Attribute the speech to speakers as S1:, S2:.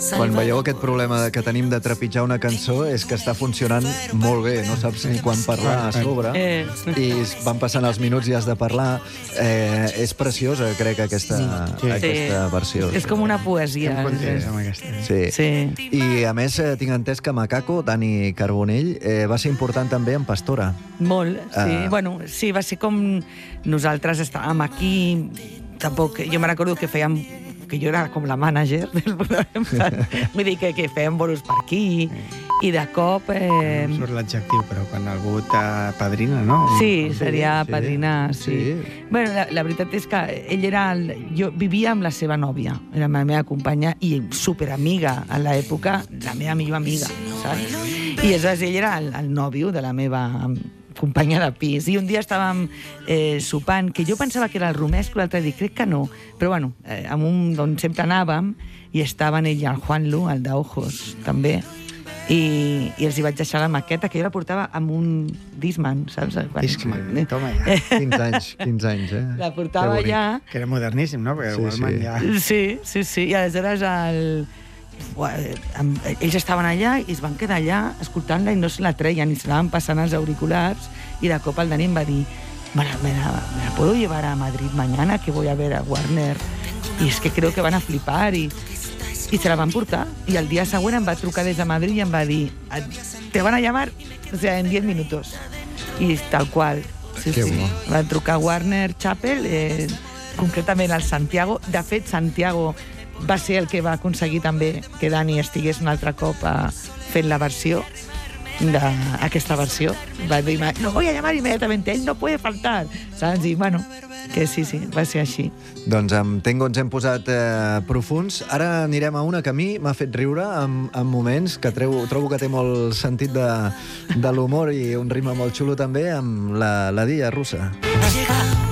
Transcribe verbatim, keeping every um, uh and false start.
S1: Quan veieu aquest problema que tenim de trepitjar una cançó és que està funcionant molt bé, no saps ni quan parlar a sobre,
S2: Eh.
S1: i van passant els minuts i has de parlar. Eh, és preciosa, crec, aquesta,
S3: Sí.
S1: aquesta versió.
S2: És com una poesia.
S3: Estem contents amb aquesta.
S1: Sí.
S2: Sí.
S1: I, a més, eh, tinc entès que Macaco, Dani Carbonell, eh, va ser important també en Pastora.
S2: Molt, sí.
S1: Ah.
S2: Bueno, sí, va ser com nosaltres estàvem aquí, tampoc... Jo me recordo que fèiem que jo era com la mànager del programa. Vull dir que, que fèiem bolos per aquí, i de cop... Eh...
S3: No surt l'adjectiu, però quan algú t'apadrina, no?
S2: Sí, seria
S1: sí,
S2: padrinar, sí.
S1: sí.
S2: Bueno, la, la veritat és que ell era... El, jo vivia amb la seva nòvia, era la meva companya i superamiga a l'època, la meva millor amiga, saps? I aleshores ell era el, el nòvio de la meva companya de pis. I un dia estàvem eh, sopant, que jo pensava que era el Romesco, l'altre dia crec que no, però bueno, eh, amb un d'on sempre anàvem, i estaven ell i el Juanlu, el d'Ojos, també, i, i els hi vaig deixar la maqueta, que jo la portava amb un Discman, saps?
S3: Discman, toma ja.
S1: quinze anys, quinze anys, eh?
S2: La portava
S1: Que bonic.
S2: allà.
S3: Que era moderníssim, no? Perquè
S1: Sí,
S3: sí, Walkman
S1: sí.
S3: ja...
S2: Sí, sí, sí. I aleshores el... Ua, amb- ells estaven allà i es van quedar allà escoltant-la i no se la treien i se l'anaven passant els auriculars, i de cop el Dani em va dir ¿Me la, me, la, ¿me la puedo llevar a Madrid mañana que voy a ver a Warner? Y es que creo que van a flipar i, i se la van portar, i el dia següent em va trucar des de Madrid i em va dir te van a llamar, o sea, en diez minutos, i tal qual. Sí,
S1: Que
S2: sí.
S1: bo.
S2: Van trucar a Warner Chappell, eh, concretament al Santiago. De fet, Santiago va ser el que va aconseguir també que Dani estigués un altre cop a, fent la versió d'aquesta versió. Va dir, no voy a llamar inmediatamente, él no puede faltar, saps? I bueno, que sí, sí, va ser així.
S1: Doncs amb Tengo ens hem posat eh, profuns. Ara anirem a una que a mi m'ha fet riure en, en moments, que treu, trobo que té molt sentit de, de l'humor i un ritme molt xulo també, amb la, la Dia Russa.
S4: Llega